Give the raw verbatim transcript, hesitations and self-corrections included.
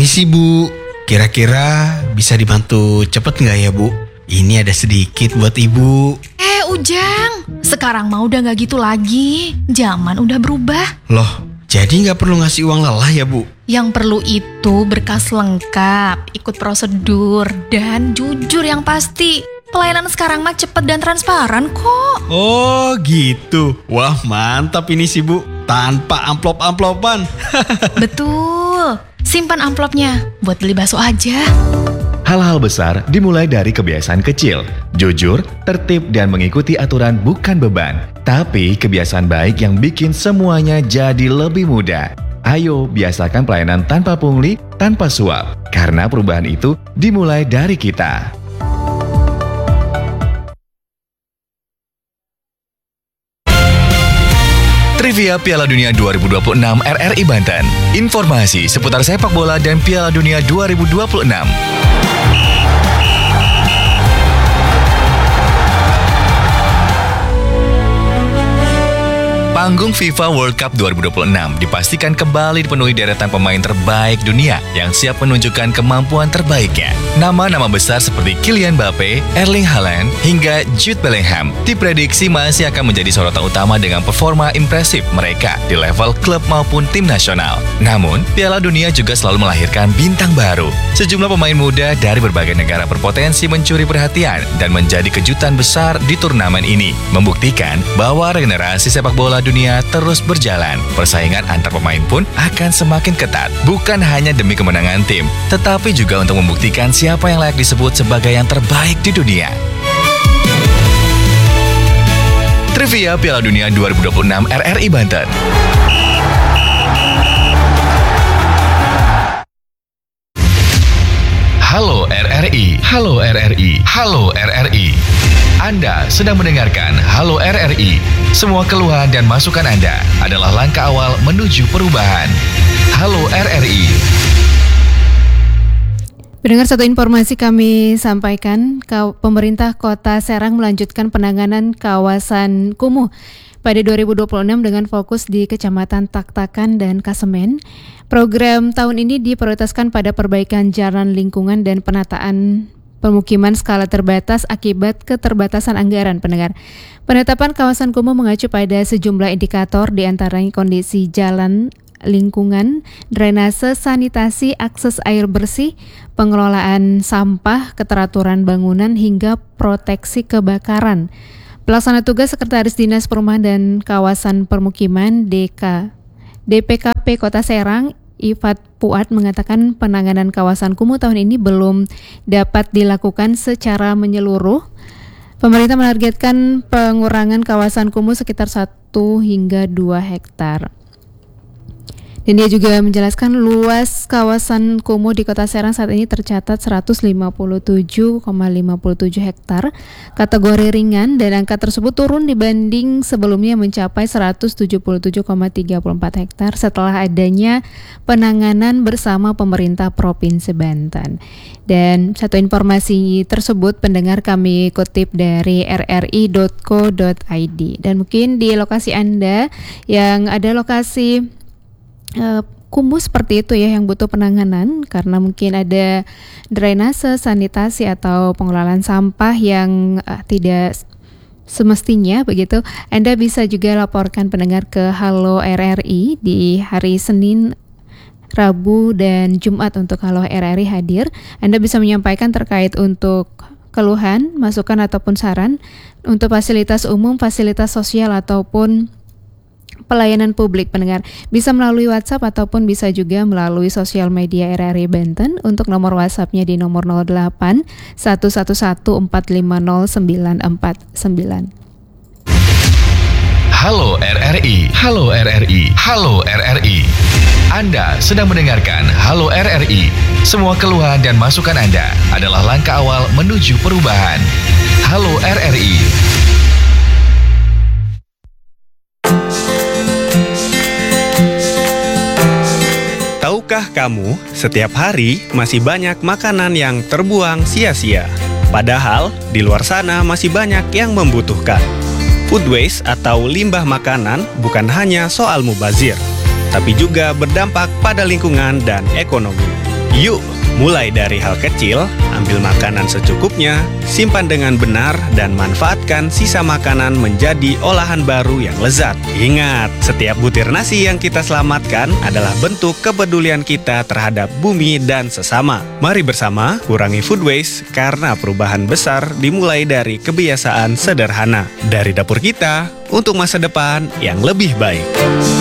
Permisi Bu, kira-kira bisa dibantu cepet nggak ya Bu? Ini ada sedikit buat Ibu. Eh Ujang, sekarang mah udah gak gitu lagi. Zaman udah berubah. Loh, jadi nggak perlu ngasih uang lelah ya Bu? Yang perlu itu berkas lengkap, ikut prosedur, dan jujur yang pasti. Pelayanan sekarang mah cepet dan transparan kok. Oh gitu, wah mantap ini sih Bu. Tanpa amplop-amplopan. Betul, simpan amplopnya buat beli bakso aja. Hal-hal besar dimulai dari kebiasaan kecil. Jujur, tertib, dan mengikuti aturan bukan beban. Tapi kebiasaan baik yang bikin semuanya jadi lebih mudah. Ayo biasakan pelayanan tanpa pungli, tanpa suap. Karena perubahan itu dimulai dari kita. Trivia Piala Dunia dua ribu dua puluh enam R R I Banten. Informasi seputar sepak bola dan Piala Dunia dua ribu dua puluh enam. Panggung FIFA World Cup dua ribu dua puluh enam dipastikan kembali dipenuhi deretan pemain terbaik dunia yang siap menunjukkan kemampuan terbaiknya. Nama-nama besar seperti Kylian Mbappe, Erling Haaland, hingga Jude Bellingham diprediksi masih akan menjadi sorotan utama dengan performa impresif mereka di level klub maupun tim nasional. Namun, Piala Dunia juga selalu melahirkan bintang baru. Sejumlah pemain muda dari berbagai negara berpotensi mencuri perhatian dan menjadi kejutan besar di turnamen ini, membuktikan bahwa regenerasi sepak bola dunia terus berjalan. Persaingan antar pemain pun akan semakin ketat, bukan hanya demi kemenangan tim, tetapi juga untuk membuktikan siapa yang layak disebut sebagai yang terbaik di dunia. Trivia Piala Dunia dua ribu dua puluh enam R R I Banten. Halo R R I, halo R R I, halo R R I. Anda sedang mendengarkan Halo R R I. Semua keluhan dan masukan Anda adalah langkah awal menuju perubahan. Halo R R I. Mendengar satu informasi kami sampaikan, pemerintah Kota Serang melanjutkan penanganan kawasan kumuh pada dua ribu dua puluh enam dengan fokus di Kecamatan Tak-Takan dan Kasemen. Program tahun ini diprioritaskan pada perbaikan jalan lingkungan dan penataan pemukiman skala terbatas akibat keterbatasan anggaran, pendengar. Penetapan kawasan kumuh mengacu pada sejumlah indikator, diantaranya kondisi jalan, lingkungan, drainase, sanitasi, akses air bersih, pengelolaan sampah, keteraturan bangunan, hingga proteksi kebakaran. Pelaksana tugas Sekretaris Dinas Perumahan dan Kawasan Permukiman D K D P K P Kota Serang, Ifat Puat, mengatakan penanganan kawasan kumuh tahun ini belum dapat dilakukan secara menyeluruh. Pemerintah menargetkan pengurangan kawasan kumuh sekitar satu hingga dua hektar. Dan dia juga menjelaskan luas kawasan kumuh di Kota Serang saat ini tercatat seratus lima puluh tujuh koma lima tujuh hektar kategori ringan, dan angka tersebut turun dibanding sebelumnya mencapai seratus tujuh puluh tujuh koma tiga empat hektar setelah adanya penanganan bersama pemerintah Provinsi Banten. Dan satu informasi tersebut pendengar kami kutip dari r r i dot co dot i d. Dan mungkin di lokasi Anda yang ada lokasi Uh, kumuh seperti itu ya yang butuh penanganan karena mungkin ada drainase, sanitasi atau pengelolaan sampah yang uh, tidak semestinya begitu. Anda bisa juga laporkan pendengar ke Halo R R I di hari Senin, Rabu, dan Jumat untuk Halo R R I hadir. Anda bisa menyampaikan terkait untuk keluhan, masukan ataupun saran untuk fasilitas umum, fasilitas sosial ataupun pelayanan publik, pendengar. Bisa melalui WhatsApp ataupun bisa juga melalui sosial media R R I Banten. Untuk nomor WhatsApp-nya di nomor nol delapan satu satu satu empat lima nol sembilan empat sembilan. Halo R R I, halo R R I, halo R R I. Anda sedang mendengarkan Halo R R I. Semua keluhan dan masukan Anda adalah langkah awal menuju perubahan. Halo R R I. Tahukah kamu, setiap hari masih banyak makanan yang terbuang sia-sia. Padahal, di luar sana masih banyak yang membutuhkan. Food waste atau limbah makanan bukan hanya soal mubazir, tapi juga berdampak pada lingkungan dan ekonomi. Yuk, mulai dari hal kecil, ambil makanan secukupnya, simpan dengan benar, dan manfaatkan sisa makanan menjadi olahan baru yang lezat. Ingat, setiap butir nasi yang kita selamatkan adalah bentuk kepedulian kita terhadap bumi dan sesama. Mari bersama kurangi food waste karena perubahan besar dimulai dari kebiasaan sederhana. Dari dapur kita, untuk masa depan yang lebih baik.